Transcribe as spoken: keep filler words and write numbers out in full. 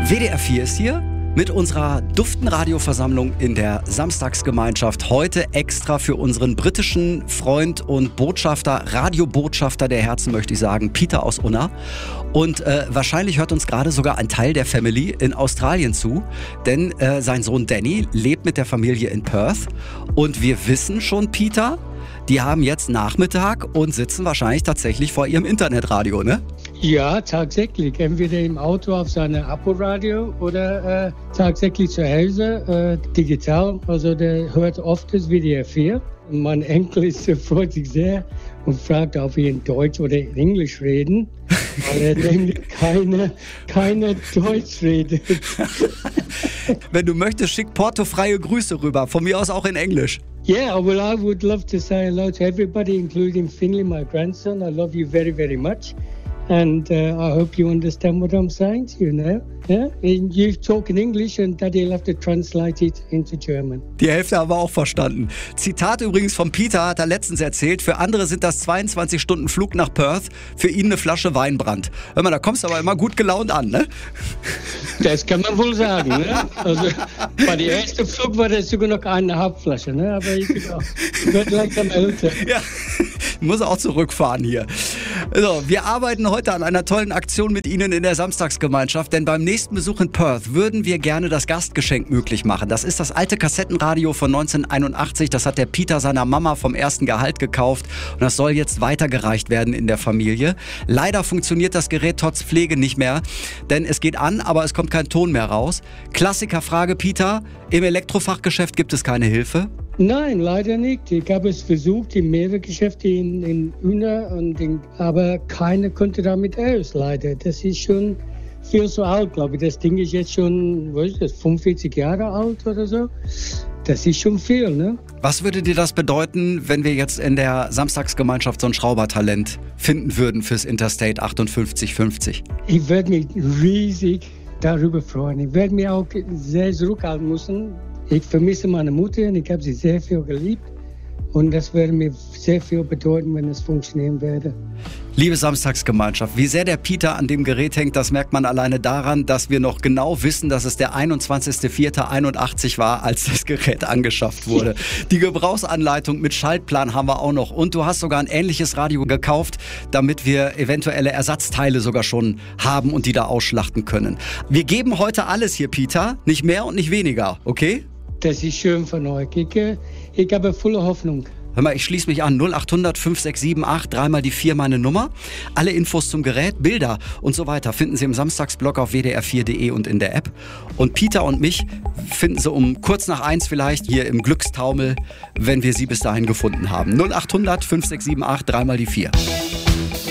W D R vier ist hier mit unserer duften Radioversammlung in der Samstagsgemeinschaft. Heute extra für unseren britischen Freund und Botschafter, Radiobotschafter der Herzen, möchte ich sagen, Peter aus Unna. Und äh, wahrscheinlich hört uns gerade sogar ein Teil der Family in Australien zu, denn äh, sein Sohn Danny lebt mit der Familie in Perth. Und wir wissen schon, Peter, die haben jetzt Nachmittag und sitzen wahrscheinlich tatsächlich vor ihrem Internetradio, ne? Ja, tatsächlich. Entweder im Auto auf seinem Apple-Radio oder äh, tatsächlich zu Hause äh, digital. Also der hört oft das W D R vier. Mein Enkel ist, freut sich sehr und fragt, ob wir in Deutsch oder in Englisch reden, weil er nämlich keine, keine Deutsch redet. Wenn du möchtest, schick portofreie Grüße rüber, von mir aus auch in Englisch. Yeah, well, I would love to say hello to everybody, including Finley, my grandson. I love you very, very much. And uh, I hope you understand what I'm saying to you now. Yeah? And you talk in English and Daddy will have to translate it into German. Die Hälfte haben wir auch verstanden. Zitat übrigens von Peter, hat er letztens erzählt. Für andere sind das zweiundzwanzig Stunden Flug nach Perth, für ihn eine Flasche Weinbrand. Hör mal, da kommst du aber immer gut gelaunt an, ne? Das kann man wohl sagen, ne? Also bei der ersten Flug war das sogar noch eine Halbflasche, ne? Aber ich werde langsam älter. Ja, ich muss auch zurückfahren hier. So, wir arbeiten heute an einer tollen Aktion mit Ihnen in der Samstagsgemeinschaft, denn beim nächsten Besuch in Perth würden wir gerne das Gastgeschenk möglich machen. Das ist das alte Kassettenradio von neunzehnhunderteinundachtzig. Das hat der Peter seiner Mama vom ersten Gehalt gekauft und das soll jetzt weitergereicht werden in der Familie. Leider funktioniert das Gerät trotz Pflege nicht mehr, denn es geht an, aber es kommt kein Ton mehr raus. Klassikerfrage, Peter, im Elektrofachgeschäft gibt es keine Hilfe? Nein, leider nicht. Ich habe es versucht in mehreren Geschäften in, in Unna, und in, aber keiner konnte damit aus, leider. Das ist schon viel zu alt, glaube ich. Das Ding ist jetzt schon, was ist das, fünfundvierzig Jahre alt oder so. Das ist schon viel, ne? Was würde dir das bedeuten, wenn wir jetzt in der Samstagsgemeinschaft so ein Schraubertalent finden würden fürs Interstate achtundfünfzig fünfzig? Ich würde mich riesig darüber freuen. Ich werde mich auch sehr zurückhalten müssen. Ich vermisse meine Mutter und ich habe sie sehr viel geliebt. Und das würde mir sehr viel bedeuten, wenn es funktionieren würde. Liebe Samstagsgemeinschaft, wie sehr der Peter an dem Gerät hängt, das merkt man alleine daran, dass wir noch genau wissen, dass es der einundzwanzigster vierter einundachtzig war, als das Gerät angeschafft wurde. Die Gebrauchsanleitung mit Schaltplan haben wir auch noch. Und du hast sogar ein ähnliches Radio gekauft, damit wir eventuelle Ersatzteile sogar schon haben und die da ausschlachten können. Wir geben heute alles hier, Peter, nicht mehr und nicht weniger, okay? Das ist schön von euch. Ich, ich habe volle Hoffnung. Hör mal, ich schließe mich an. null acht hundert fünf sechs sieben acht, dreimal die vier meine Nummer. Alle Infos zum Gerät, Bilder und so weiter finden Sie im Samstagsblog auf w d r vier punkt de und in der App. Und Peter und mich finden Sie um kurz nach eins vielleicht hier im Glückstaumel, wenn wir Sie bis dahin gefunden haben. null acht hundert fünf sechs sieben acht, dreimal die vier.